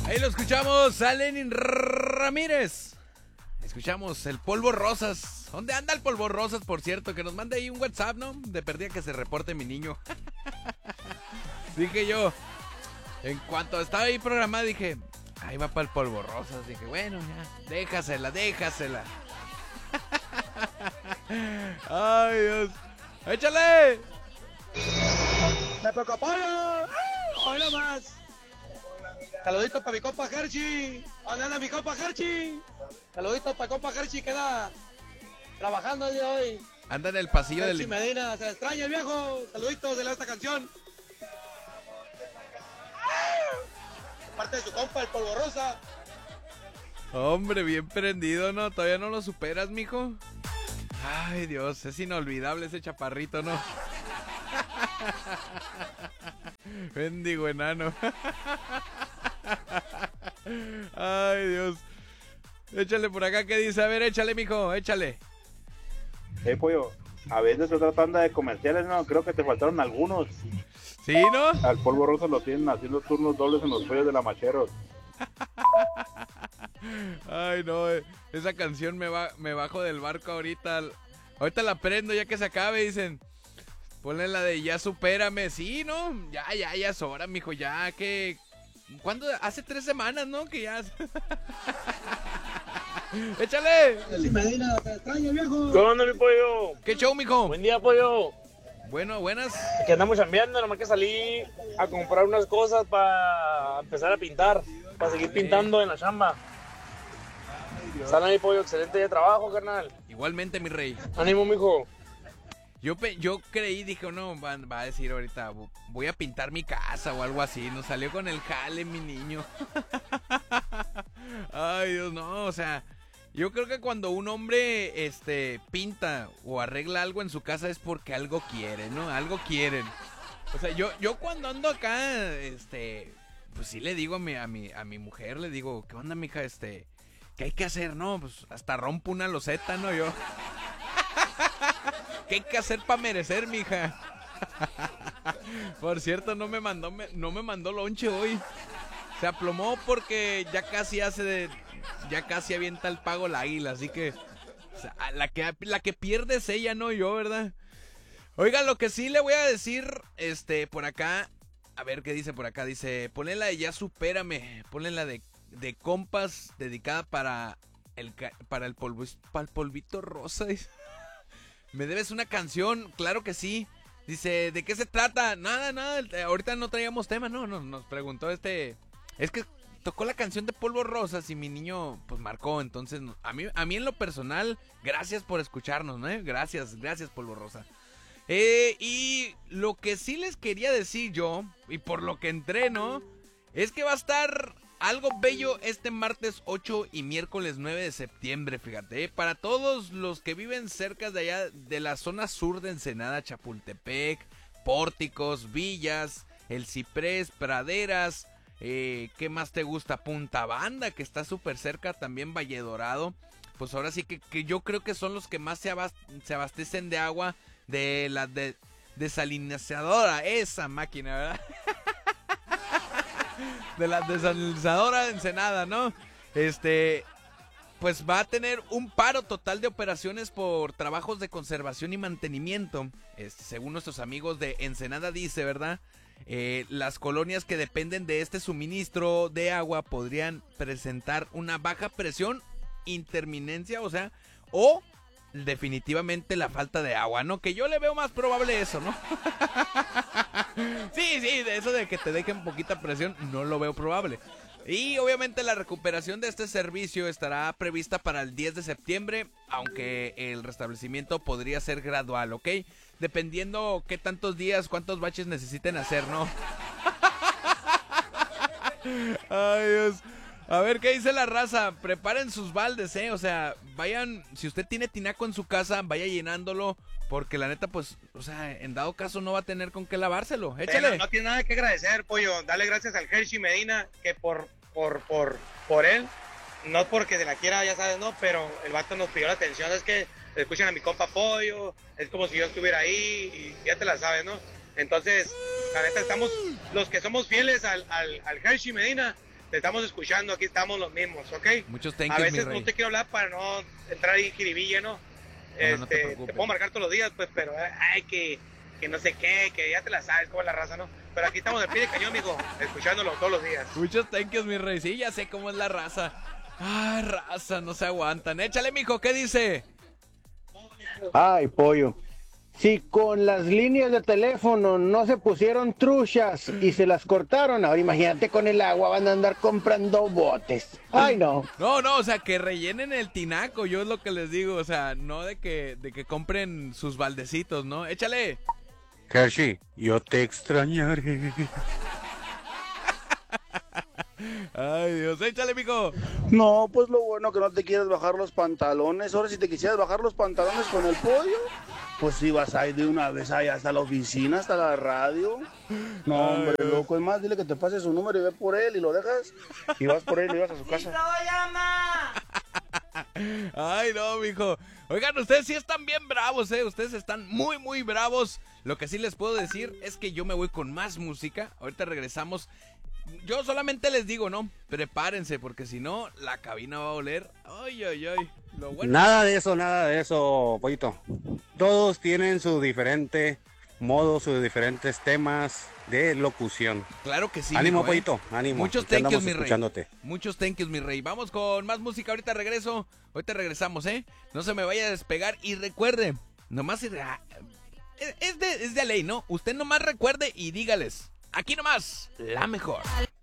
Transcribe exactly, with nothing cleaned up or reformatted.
Ahí lo escuchamos a Lenin Ramírez. Escuchamos el Polvo Rosas. ¿Dónde anda el Polvo Rosas, por cierto? Que nos mande ahí un WhatsApp, ¿no? De perdida que se reporte mi niño. Dije yo, en cuanto estaba ahí programado, dije, ahí va para el Polvo Rosas. Dije, bueno, ya, déjasela, déjasela. Ay, Dios. ¡Échale! ¡Me preocupó! ¡Hoy no más! Saluditos para mi compa Hershey. ¿Dónde anda mi compa Hershey? Saluditos para compa Hershey que anda trabajando el día de hoy. Anda en el pasillo Hershey del... Medina, se le extraña el viejo. Saluditos de esta canción. Parte de su compa, el Polvo Rosa. Hombre, bien prendido, ¿no? Todavía no lo superas, mijo. Ay, Dios, es inolvidable ese chaparrito, ¿no? Bendigo enano. Ay, Dios. Échale por acá, ¿qué dice? A ver, échale, mijo, échale. Eh, pollo, a veces otra tanda de comerciales, no, creo que te faltaron algunos. ¿Sí, no? Al Polvo Rosa lo tienen haciendo turnos dobles en los pollos de la Macheros. Ay, no, eh, esa canción me va, me bajo del barco ahorita. Ahorita la prendo ya que se acabe, dicen. Ponle la de ya supérame. Sí, ¿no? Ya, ya, ya es hora, mijo, ya que... ¿Cuándo? Hace tres semanas, ¿no? Que ya... ¡Échale! Hershey Medina, se le extraña el viejo. ¿Qué onda, mi pollo? ¿Qué show, mijo? Buen día, pollo. Bueno, buenas. Aquí andamos chambeando, nomás que salí a comprar unas cosas para empezar a pintar, para seguir pintando en la chamba. Sana, mi pollo, excelente día de trabajo, carnal. Igualmente, mi rey. Ánimo, mijo. Yo, pe yo creí, dije, no, va, va a decir ahorita, voy a pintar mi casa o algo así. Nos salió con el jale, mi niño. Ay, Dios, no, o sea, yo creo que cuando un hombre, este, pinta o arregla algo en su casa es porque algo quiere, ¿no? Algo quieren. O sea, yo, yo cuando ando acá, este, pues sí le digo a mi, a mi, a mi mujer, le digo, ¿qué onda, mija? Este, ¿qué hay que hacer? No, pues hasta rompo una loseta, ¿no? Yo... ¿Qué hay que hacer para merecer, mija? Por cierto, no me mandó me, no me mandó lonche hoy. Se aplomó porque ya casi hace de, ya casi avienta el pago la águila, así que, o sea, la que la que pierde es ella, no yo, ¿verdad? Oiga, lo que sí le voy a decir, este, por acá, a ver qué dice por acá, dice, ponle la de ya supérame, ponle la de, de compas dedicada para el para el polvo, para el polvito rosa. ¿Me debes una canción? Claro que sí. Dice, ¿de qué se trata? Nada, nada, ahorita no traíamos tema, no, no, nos preguntó este... Es que tocó la canción de Polvo Rosas y mi niño, pues, marcó, entonces, a mí, a mí en lo personal, gracias por escucharnos, ¿no? Gracias, gracias, Polvo Rosa. Eh, y lo que sí les quería decir yo, y por lo que entré, ¿no? Es que va a estar... algo bello este martes ocho y miércoles nueve de septiembre, fíjate, ¿eh? Para todos los que viven cerca de allá, de la zona sur de Ensenada, Chapultepec, Pórticos, Villas, El Ciprés, Praderas, eh, ¿qué más te gusta? Punta Banda, que está súper cerca, también Valle Dorado, pues ahora sí que, que yo creo que son los que más se, abast se abastecen de agua de la de desalinizadora, esa máquina, ¿verdad? De la desalinizadora de Ensenada, ¿no? Este, pues va a tener un paro total de operaciones por trabajos de conservación y mantenimiento. Este, según nuestros amigos de Ensenada dice, ¿verdad? Eh, las colonias que dependen de este suministro de agua podrían presentar una baja presión, interminencia, o sea, o definitivamente la falta de agua, ¿no? Que yo le veo más probable eso, ¿no? Sí, sí, de eso de que te dejen poquita presión, no lo veo probable. Y obviamente la recuperación de este servicio estará prevista para el diez de septiembre, aunque el restablecimiento podría ser gradual, ¿ok? Dependiendo qué tantos días, cuántos baches necesiten hacer, ¿no? Ay, Dios. A ver, ¿qué dice la raza? Preparen sus baldes, ¿eh? O sea, vayan, si usted tiene tinaco en su casa, vaya llenándolo, porque la neta, pues, o sea, en dado caso no va a tener con qué lavárselo. Échale. Pero no tiene nada que agradecer, pollo. Dale gracias al Hershey Medina, que por, por, por, por él, no porque se la quiera, ya sabes, no, pero el vato nos pidió la atención. Es que escuchan a mi compa Pollo, es como si yo estuviera ahí y ya te la sabes, ¿no? Entonces, la neta, estamos, los que somos fieles al, al, al Hershey Medina, te estamos escuchando, aquí estamos los mismos, ¿ok? Muchos thank A yous, veces mi rey. no te quiero hablar para no entrar ahí jiribilla, ¿no? No, Este, no te te, preocupes. puedo marcar todos los días, pues, pero, eh, ay, que, que no sé qué, que ya te la sabes, como es la raza, ¿no? Pero aquí estamos al pie de cañón, amigo, escuchándolo todos los días. Muchos thank yous, mi rey. Sí, ya sé cómo es la raza. Ay, raza, no se aguantan. Échale, mijo, ¿qué dice? Ay, pollo. Si con las líneas de teléfono no se pusieron truchas y se las cortaron, ahora imagínate con el agua van a andar comprando botes. Ay, no. No, no, o sea, que rellenen el tinaco, yo es lo que les digo, o sea, no de que, de que compren sus baldecitos, ¿no? Échale. Hershey, yo te extrañaré. Ay, Dios, échale, mijo. No, pues lo bueno que no te quieres bajar los pantalones. Ahora si te quisieras bajar los pantalones con el pollo, pues ibas ahí de una vez ahí hasta la oficina, hasta la radio. No, hombre, Ay, loco. Es más, dile que te pase su número y ve por él y lo dejas. Y vas por él y vas a su casa. Ay, no, mijo. Oigan, ustedes sí están bien bravos, ¿eh? Ustedes están muy, muy bravos. Lo que sí les puedo decir es que yo me voy con más música. Ahorita regresamos. Yo solamente les digo, ¿no? Prepárense, porque si no, la cabina va a oler. Ay, ay, ay. Lo bueno. Nada de eso, nada de eso, pollito. Todos tienen su diferente modo, sus diferentes temas de locución. Claro que sí. Ánimo, mijo, ¿eh? pollito, ánimo. Muchos Aquí thank yous, andamos mi rey. escuchándote. Muchos thank yous, mi rey. Vamos con más música. Ahorita regreso. Ahorita regresamos, ¿eh? No se me vaya a despegar. Y recuerde, nomás... Es de, es de ley, ¿no? Usted nomás recuerde y dígales. Aquí nomás, la mejor.